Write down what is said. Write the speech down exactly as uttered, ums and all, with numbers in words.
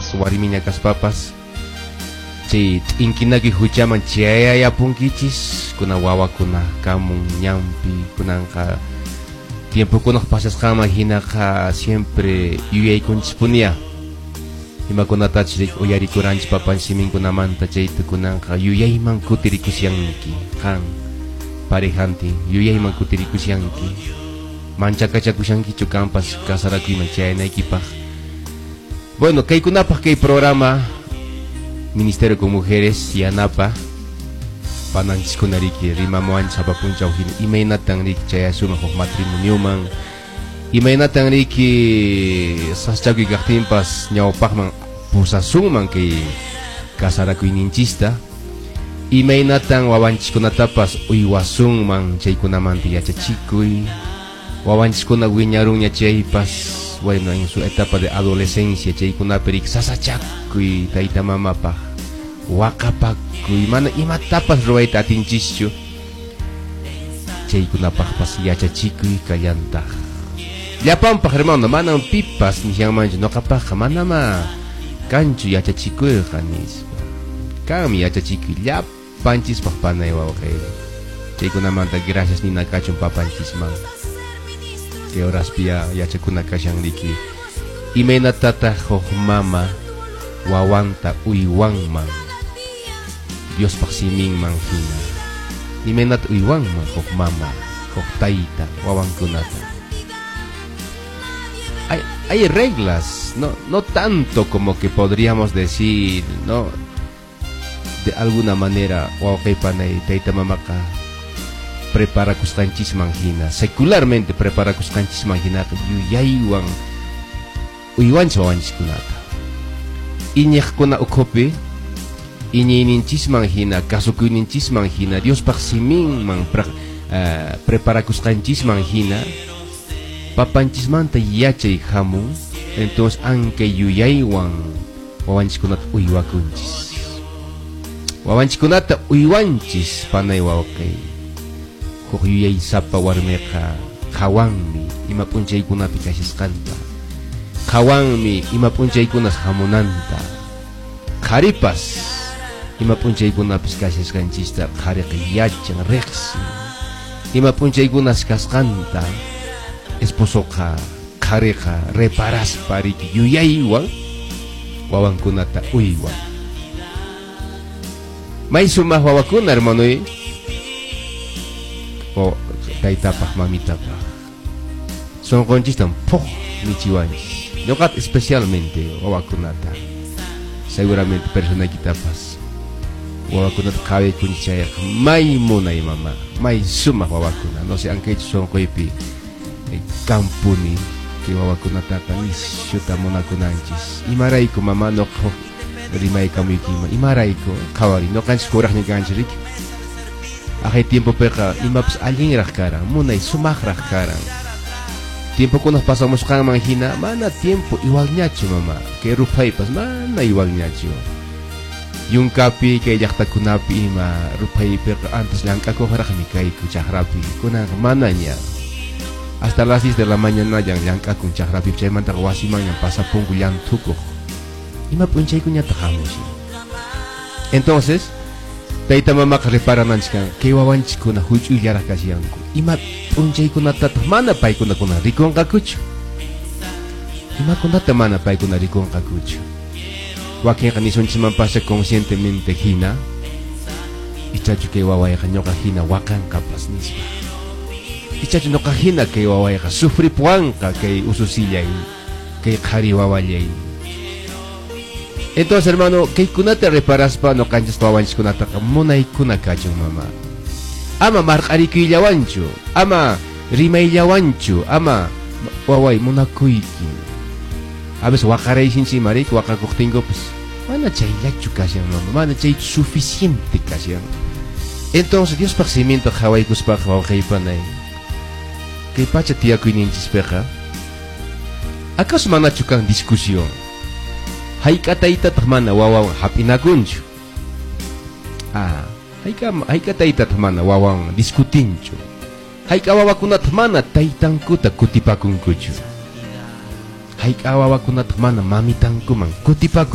kaspapas warmiña kaspapas chay t'inkinaki huchaman chayayapunkichis kuna wawakuna kamun ñampi kunanqa tiempo kunaq pasasqanman hinaqa siempre yuyaykunchispunia imakunatachi rik uyarikuranchis papan siminkunamanta chayta kunanqa yuyayman kutirikusianki qan parejantin yuyayman kutirikusianki manchakachakushankichu kanpas kasarakuyman chayanaykipaq. Bueno, kaykunapaq kay programa Ministerio con Mujeres yanapa pananchiskunariki rimamuanchis apapunchaw hina imaynatan riki chayasuma huk matrimonioman imaynatan riki saschakuy kaqtinpas ñawpaqman pusasunman kay kasarakuyninchista imaynatan wawanchikkunatapas uywasunman chaykunamanta yachachikuy wawanchiskuna wiñarunña chaypas bueno en su etapa de adolescencia chaykunapi riki sasachakuy tayta mamapaq waqapakuy mana imatapas ruwayta atinchischu chaykunapaqpas yachachikuy kallantaq llapanpaq hermano manan pipas nishanmanchu noqapaqqa manama kanchu yachachikuyqa nispa kanmi yachachikuy llapanchispaq panay wawqayri chaykunamanta gracias nina kachun papanchisman que horas pia yachakuna kashan riki imaynatata huk mama wawanta uywanman Dios paq siminman hina imaynata uywanman huk mama huk tayta wawankunata hay, hay reglas no, no tanto como que podríamos decir no de alguna manera wawqaypanay tayta mamaka prepara kusqanchisman hina secularmente prepara kusqanchisman hinata yuyaywan uywanchis wawanchikkunata iñiqkuna ukhupi iñiyninchisman hina kasukuyninchisman hina Diospaq siminman uh, prepara kusqanchisman hina papanchismanta yachay hamun entonces ankay yuyaywan wawanchikkunata uywakunchis wawanchikkunata uywanchis panay wawqay huk yuyay sapa warmiqa qawanmi ima p'unchaykunapi kashasqanta qawanmi ima p'unchaykunas hamunanta qharipas ima p'unchaykunapis kashasqanchista qhariqa yachan riqsin ima p'unchaykunas kasqanta esposoqa qhariqa reparaspa riki yuyaywan wawankunata uywan may sumaq wawakuna hermanoy o taytapaq mamitapaq sonqonchistan puq michiwanchis ñuqata especialmente wawakunata seguramente personaykitapas wawakunata qhawaykunchis chayqa may munay mama may sumaq wawakuna no sé ankaychis sonqoypi campuni kay wawakunataqa nishuta munakunanchis imarayku mama noqa rimaykamuykiman imarayku qhawari noqanchis kuraqña kanchis riki Ahay tiempo peka imaps allinraq karan munay sumaqraq karan tiempo kunas pasamos qanman hina mana tiempo iwalñachu mama kay rupaypas mana iwalñachu yunkapi kay llaqtakunapi ima rupaypiqa antes llank'akuqraqmi kayku chaqrapi kunaqa manaña hasta las seis de la mañana llan llank'akun chaqrapi chaymantaqa wasimanña pasapunku llantukuq ima p'unchaykuñataq hamushi entonces tayta mamaqa riparananchkan kay wawanchikkuna huch'uyllaraq kasyanku ima p'unchaykunatataq mana paykunakuna rikunqakuchu imakunata mana paykuna rikunqakuchu wakinqa nisunchikmanpasha conscientemente hina ichachu kay wawayqa ñuqa hina waqanqapas nispa ichachu ñuqa hina kay wawayqa sufripuwanqa kay ususillay kay qhari wawallay. Entonces, hermano, kay kunata reparaspa no kanchas wawanchikkunata munaykuna kachun mama. Ama marqarikuyllawanchu, ama rimayllawanchu, ama waway munakuyki. A veces waqaraysinchik marik waqakuqtinkupas mana chayllachu kashan mama, mana chay suficiente kashan. Entonces, Dios paq cimiento qhawaykuspaq wawqaypanay. Kay pacha tiyakuyninchispqa ¿acaso manachu kan discusión? Hayk'ataytataq mana wawan hap'inakunchu. Ah, hayka hayk'ataytataq mana wawan discutinchu. Hayk'a wawakunataq mana taytankuta kutipakunkuchu. Hayk'a wawakunataq mana mamitankuman kutipakunchu.